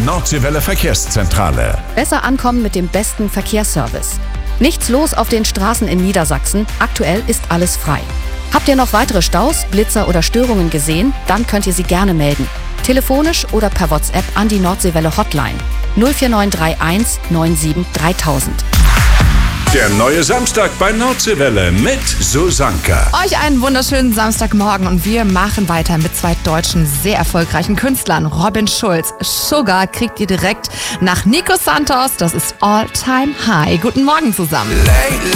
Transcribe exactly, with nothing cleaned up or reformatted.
Nordseewelle Verkehrszentrale. Besser ankommen mit dem besten Verkehrsservice. Nichts los auf den Straßen in Niedersachsen. Aktuell ist alles frei. Habt ihr noch weitere Staus, Blitzer oder Störungen gesehen? Dann könnt ihr sie gerne melden. Telefonisch oder per WhatsApp an die Nordseewelle Hotline null vier neun drei eins neun sieben dreitausend. Der neue Samstag bei Nordseewelle mit Susanka. Euch einen wunderschönen Samstagmorgen und wir machen weiter mit zwei deutschen sehr erfolgreichen Künstlern. Robin Schulz, Sugar kriegt ihr direkt nach Nico Santos. Das ist All Time High. Guten Morgen zusammen. Lately